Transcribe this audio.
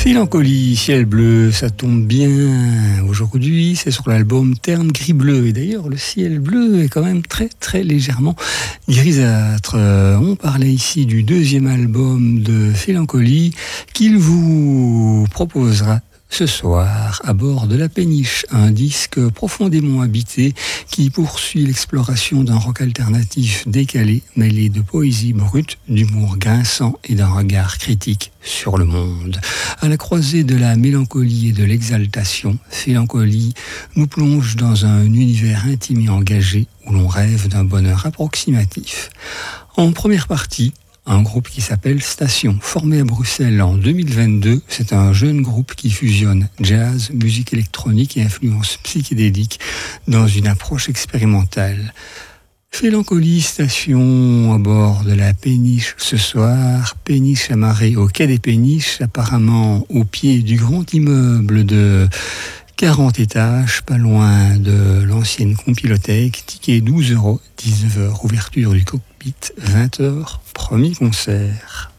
Mélancolie, ciel bleu, ça tombe bien. Aujourd'hui, c'est sur l'album Terne gris bleu. Et d'ailleurs, le ciel bleu est quand même très très légèrement grisâtre. On parlait ici du deuxième album de Mélancolie qu'il vous proposera ce soir, à bord de la Péniche, un disque profondément habité qui poursuit l'exploration d'un rock alternatif décalé, mêlé de poésie brute, d'humour grinçant et d'un regard critique sur le monde. À la croisée de la mélancolie et de l'exaltation, Mélancolie nous plonge dans un univers intime et engagé où l'on rêve d'un bonheur approximatif. En première partie, un groupe qui s'appelle Station, formé à Bruxelles en 2022. C'est un jeune groupe qui fusionne jazz, musique électronique et influence psychédélique dans une approche expérimentale. Mélancolie, Station à bord de la Péniche ce soir. Péniche amarrée au quai des Péniches, apparemment au pied du grand immeuble de 40 étages, pas loin de l'ancienne Compilothèque. Ticket 12 €, 19 h, ouverture du cockpit, 20 h, premier concert.